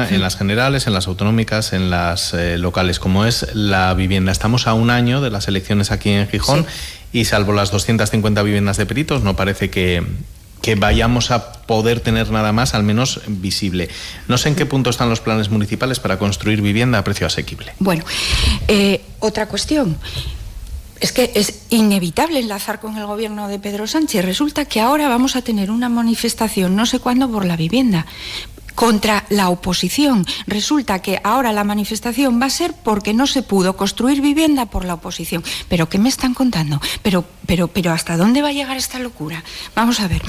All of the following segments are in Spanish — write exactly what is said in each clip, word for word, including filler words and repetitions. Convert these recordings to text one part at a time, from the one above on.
uh-huh. en las generales, en las autonómicas, en las eh, locales, como es la vivienda. Estamos a un año de las elecciones aquí en Gijón sí. y salvo las doscientas cincuenta viviendas de peritos, no parece que... que vayamos a poder tener nada más, al menos visible. No sé en qué punto están los planes municipales para construir vivienda a precio asequible. Bueno, eh, otra cuestión. Es que es inevitable enlazar con el gobierno de Pedro Sánchez. Resulta que ahora vamos a tener una manifestación, no sé cuándo, por la vivienda, contra la oposición. Resulta que ahora la manifestación va a ser porque no se pudo construir vivienda por la oposición. ¿Pero qué me están contando? Pero, pero, pero ¿hasta dónde va a llegar esta locura? Vamos a ver.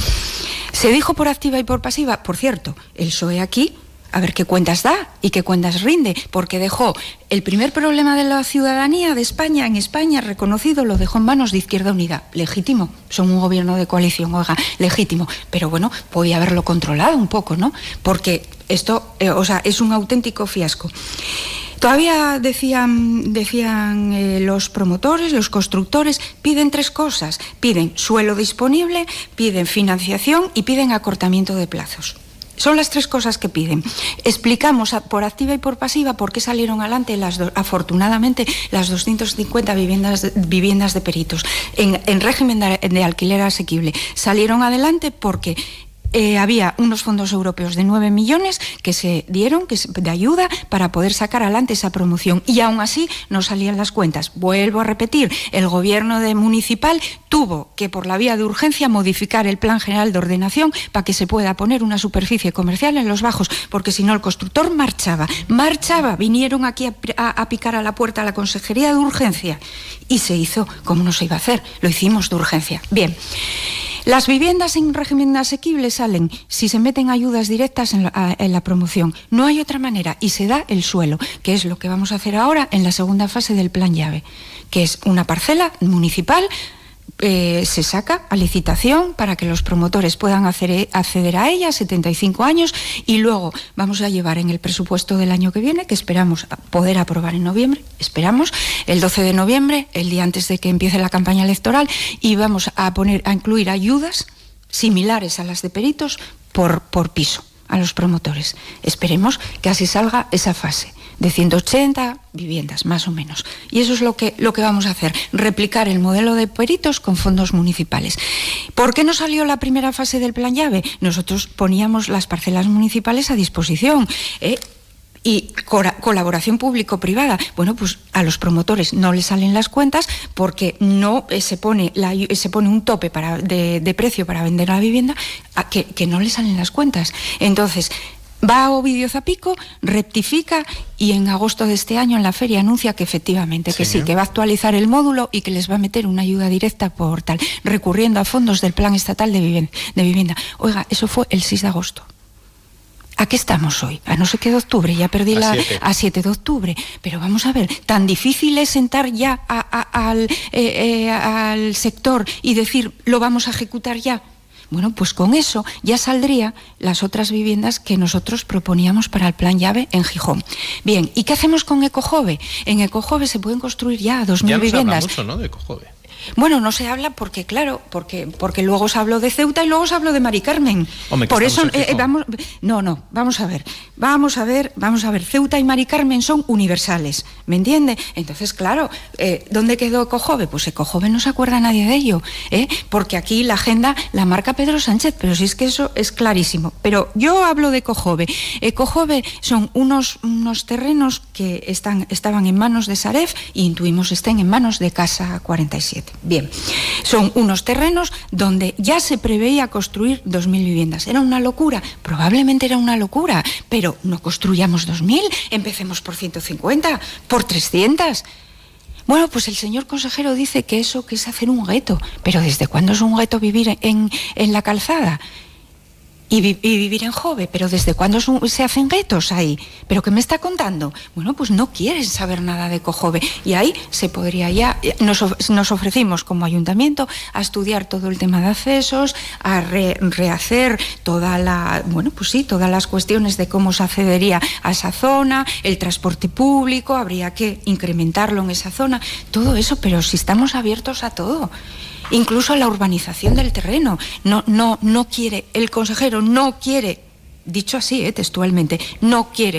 Se dijo por activa y por pasiva, por cierto, el P S O E aquí, a ver qué cuentas da y qué cuentas rinde, porque dejó el primer problema de la ciudadanía de España, en España, reconocido, lo dejó en manos de Izquierda Unida. Legítimo, son un gobierno de coalición, oiga, legítimo, pero bueno, podía haberlo controlado un poco, ¿no? Porque esto, eh, o sea, es un auténtico fiasco. Todavía decían, decían eh, los promotores, los constructores, piden tres cosas. Piden suelo disponible, piden financiación y piden acortamiento de plazos. Son las tres cosas que piden. Explicamos a, por activa y por pasiva por qué salieron adelante, las do, afortunadamente, las doscientas cincuenta viviendas de, viviendas de peritos en, en régimen de, de alquiler asequible. Salieron adelante porque Eh, había unos fondos europeos de nueve millones que se dieron que se, de ayuda para poder sacar adelante esa promoción y aún así no salían las cuentas. Vuelvo a repetir, el gobierno de municipal tuvo que por la vía de urgencia modificar el plan general de ordenación para que se pueda poner una superficie comercial en los bajos, porque si no el constructor marchaba, marchaba, vinieron aquí a, a, a picar a la puerta a la consejería de urgencia y se hizo como no se iba a hacer, lo hicimos de urgencia. Bien. Las viviendas en régimen asequible salen si se meten ayudas directas en la, en la promoción. No hay otra manera y se da el suelo, que es lo que vamos a hacer ahora en la segunda fase del plan llave, que es una parcela municipal. Eh, se saca a licitación para que los promotores puedan acceder, acceder a ella, setenta y cinco años, y luego vamos a llevar en el presupuesto del año que viene, que esperamos poder aprobar en noviembre, esperamos, el doce de noviembre, el día antes de que empiece la campaña electoral, y vamos a poner a incluir ayudas similares a las de peritos por, por piso a los promotores. Esperemos que así salga esa fase de ciento ochenta viviendas, más o menos. Y eso es lo que, lo que vamos a hacer, replicar el modelo de peritos con fondos municipales. ¿Por qué no salió la primera fase del plan llave? Nosotros poníamos las parcelas municipales a disposición, ¿eh? Y colaboración público-privada. Bueno, pues a los promotores no les salen las cuentas porque no eh, se pone la, se pone un tope para, de, de precio para vender la vivienda a que, que no les salen las cuentas. Entonces, va a Ovidio Zapico, rectifica y en agosto de este año en la feria anuncia que efectivamente, que sí, sí, que va a actualizar el módulo y que les va a meter una ayuda directa por tal, recurriendo a fondos del Plan Estatal de Vivienda. De vivienda. Oiga, eso fue el seis de agosto. ¿A qué estamos hoy? A no sé qué de octubre, ya perdí a la... Siete. A siete de octubre. Pero vamos a ver, tan difícil es sentar ya a, a, al, eh, eh, al sector y decir, lo vamos a ejecutar ya. Bueno, pues con eso ya saldría las otras viviendas que nosotros proponíamos para el plan llave en Gijón. Bien, ¿y qué hacemos con Ecojove? En Ecojove se pueden construir ya dos mil viviendas. Ya no se habla mucho, ¿no?, de Ecojove. Bueno, no se habla porque, claro, porque, porque luego se habló de Ceuta y luego se habló de Mari Carmen. Hombre, por eso, eh, vamos, no, no, vamos a ver, vamos a ver, vamos a ver, Ceuta y Mari Carmen son universales, ¿me entiende? Entonces, claro, eh, ¿dónde quedó Ecojove? Pues Ecojove no se acuerda nadie de ello, ¿eh? Porque aquí la agenda la marca Pedro Sánchez, pero si es que eso es clarísimo. Pero yo hablo de Ecojove. Ecojove son unos, unos terrenos que están, estaban en manos de Sareb y intuimos estén en manos de Casa cuarenta y siete. Bien, son unos terrenos donde ya se preveía construir dos mil viviendas. ¿Era una locura? Probablemente era una locura, pero no construyamos dos mil, empecemos por ciento cincuenta, por trescientas. Bueno, pues el señor consejero dice que eso que es hacer un gueto, pero ¿desde cuándo es un gueto vivir en, en la calzada? Y, vi, y vivir en Jove, pero ¿desde cuándo se hacen guetos ahí? ¿Pero qué me está contando? Bueno, pues no quieren saber nada de Ecojove. Y ahí se podría ya, nos, nos ofrecimos como ayuntamiento a estudiar todo el tema de accesos, a re, rehacer toda la, bueno, pues sí, todas las cuestiones de cómo se accedería a esa zona, el transporte público, habría que incrementarlo en esa zona, todo eso, pero si estamos abiertos a todo. Incluso la urbanización del terreno. No, no, no quiere, el consejero no quiere, dicho así, eh, textualmente, no quiere